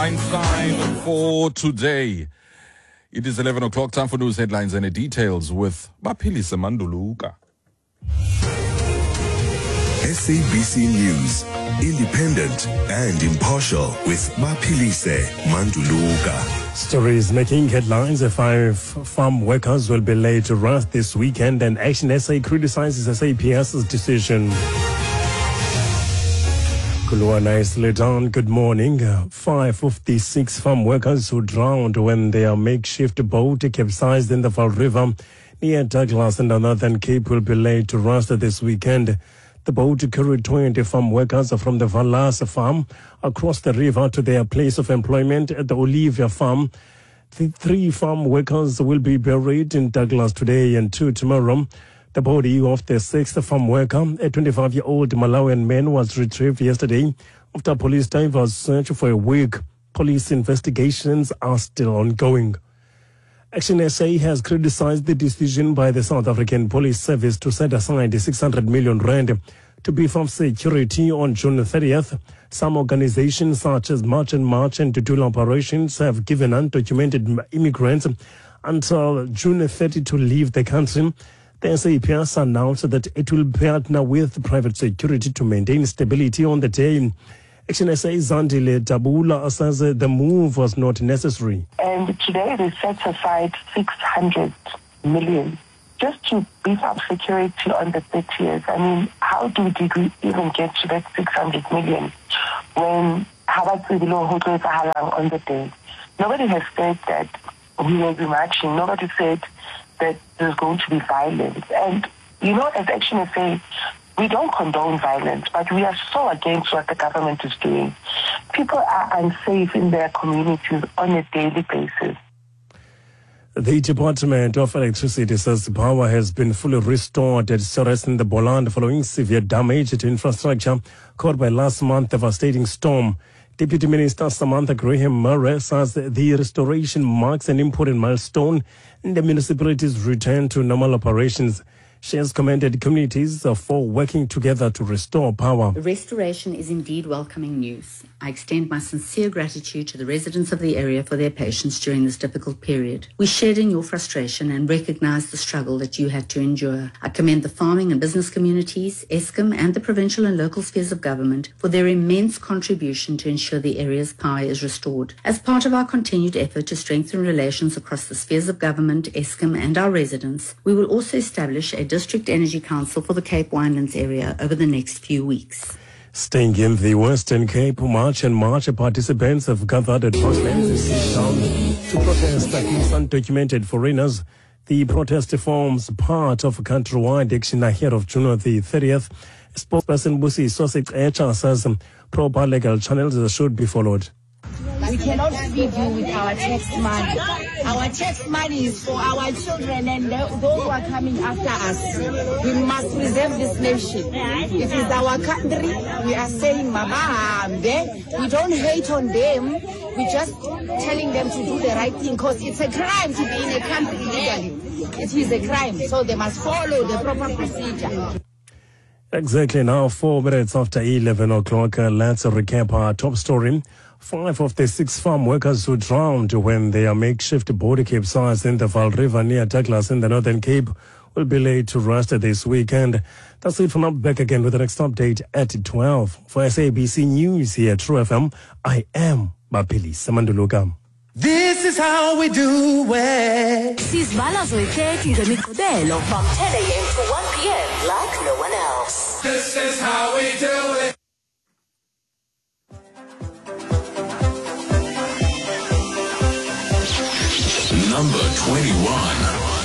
headline side for today. It is 11 o'clock, time for news headlines and the details with Baphilise Manduluka. SABC News, independent and impartial with Baphilise Manduluka. Stories making headlines. 5 farm workers will be laid to rest this weekend, and Action SA criticizes SAPS's decision. Kuluana is Ledan, good morning. 5 of the 6 farm workers who drowned when their makeshift boat capsized in the Vaal River near Douglas in the Northern Cape will be laid to rest this weekend. The boat carried 20 farm workers from the Valas farm across the river to their place of employment at the Olivia farm. The 3 farm workers will be buried in Douglas today and 2 tomorrow. The body of the 6th farm worker, a 25-year-old Malawian man, was retrieved yesterday after police divers searched for a week. Police investigations are still ongoing. Action SA has criticized the decision by the South African Police Service to set aside 600 million rand to beef up security on June 30th. Some organizations such as March and Dudula Operations have given undocumented immigrants until June 30 to leave the country. The SAPS announced that it will partner with private security to maintain stability on the day. Action SA Zandile Tabula says the move was not necessary. And today they set aside 600 million just to beef up security on the 30th. I mean, how did we even get to that 600 million when on the day? Nobody has said that we will be marching. Nobody said that there's going to be violence. And, you know, as Action SA, we don't condone violence, but we are so against what the government is doing. People are unsafe in their communities on a daily basis. The Department of Electricity says power has been fully restored at Ceres in the Boland following severe damage to infrastructure caused by last month's devastating storm. Deputy Minister Samantha Graham Murray says the restoration marks an important milestone in the municipality's return to normal operations. She has commended communities for working together to restore power. The restoration is indeed welcoming news. I extend my sincere gratitude to the residents of the area for their patience during this difficult period. We shared in your frustration and recognize the struggle that you had to endure. I commend the farming and business communities, Eskom, and the provincial and local spheres of government for their immense contribution to ensure the area's power is restored. As part of our continued effort to strengthen relations across the spheres of government, Eskom, and our residents, we will also establish a District Energy Council for the Cape Winelands area over the next few weeks. Staying in the Western Cape, March participants have gathered at Parklands to protest against undocumented foreigners. The protest forms part of a countrywide action ahead of June the 30th. Spokesperson Busi Sosek Echa says proper legal channels should be followed. We cannot feed you with our tax money. Our tax money is for our children and those who are coming after us. We must preserve this nation. It is our country. We are saying, Mabambe. We don't hate on them. We're just telling them to do the right thing because it's a crime to be in a country illegally. It is a crime, so they must follow the proper procedure. Exactly now, 4 minutes after 11 o'clock, let's recap our top story. 5 of the 6 farm workers who drowned when their makeshift boat capsized in the Vaal River near Douglas in the Northern Cape will be laid to rest this weekend. That's it for now. Back again with the next update at 12. For SABC News here at True FM, I am Baphilise Manduluka. This is how we do it. Sizibala zoyithethi zemigqibelo from 10 a.m. to 1 p.m. like no one else. This is how we do it. Number 21.